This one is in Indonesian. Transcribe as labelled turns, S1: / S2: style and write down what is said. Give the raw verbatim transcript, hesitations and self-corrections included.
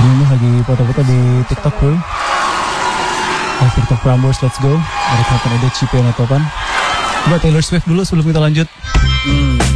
S1: Ini lagi foto-foto di TikTok bro. Oh, TikTok Prambors, let's go. Ada kapan ada Cipe Natopan. Coba Taylor Swift dulu sebelum kita lanjut. Hmm.